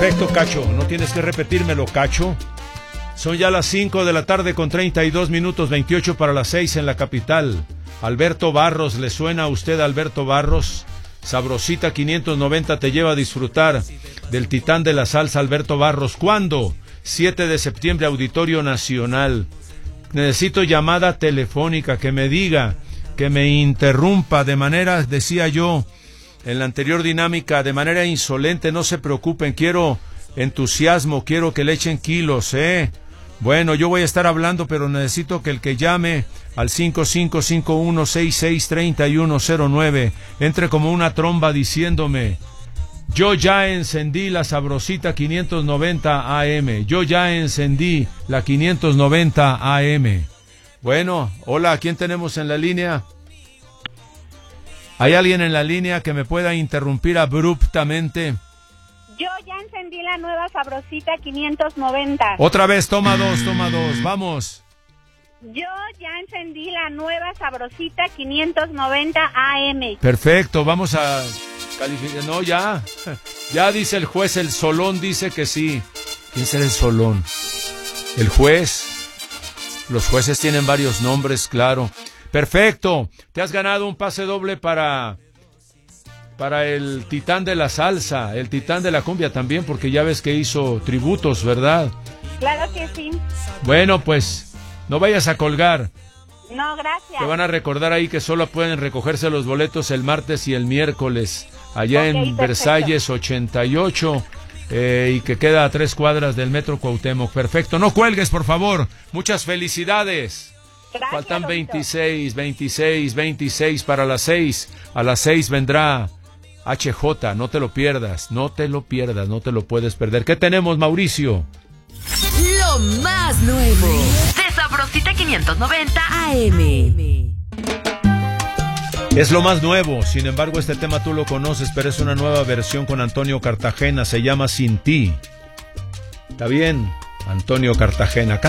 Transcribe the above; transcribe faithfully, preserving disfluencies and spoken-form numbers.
Perfecto, Cacho. No tienes que repetírmelo, Cacho. Son ya las cinco de la tarde con treinta y dos minutos, veintiocho para las seis en la capital. Alberto Barros, ¿le suena a usted Alberto Barros? Sabrosita quinientos noventa te lleva a disfrutar del titán de la salsa Alberto Barros. ¿Cuándo? siete de septiembre, Auditorio Nacional. Necesito llamada telefónica, que me diga, que me interrumpa de manera, decía yo en la anterior dinámica, de manera insolente. No se preocupen, quiero entusiasmo, quiero que le echen kilos, ¿eh? Bueno, yo voy a estar hablando, pero necesito que el que llame al cinco cinco cinco uno seis seis tres uno cero nueve entre como una tromba diciéndome: yo ya encendí la sabrosita quinientos noventa A M, yo ya encendí la quinientos noventa A M. Bueno, hola, ¿a quién tenemos en la línea? ¿Hay alguien en la línea que me pueda interrumpir abruptamente? Yo ya encendí la nueva sabrosita quinientos noventa. Otra vez, toma dos, toma dos, vamos. Yo ya encendí la nueva sabrosita quinientos noventa A M. Perfecto, vamos a calificar. No, ya, ya dice el juez, el Solón dice que sí. ¿Quién será el Solón? El juez. Los jueces tienen varios nombres, claro. Perfecto, te has ganado un pase doble para... para el titán de la salsa, el titán de la cumbia también, porque ya ves que hizo tributos, ¿verdad? Claro que sí. Bueno, pues, no vayas a colgar. No, gracias. Te van a recordar ahí que solo pueden recogerse los boletos el martes y el miércoles, allá okay, en perfecto. Versalles ochenta y ocho, eh, y que queda a tres cuadras del Metro Cuauhtémoc. Perfecto, no cuelgues, por favor. Muchas felicidades. Gracias, faltan veintiséis, veintiséis, veintiséis para las seis. A las seis vendrá H J, no te lo pierdas, no te lo pierdas, no te lo puedes perder. ¿Qué tenemos, Mauricio? Lo más nuevo de Sabrosita quinientos noventa A M. Es lo más nuevo, sin embargo este tema tú lo conoces, pero es una nueva versión con Antonio Cartagena, se llama Sin Ti. ¿Está bien? Antonio Cartagena.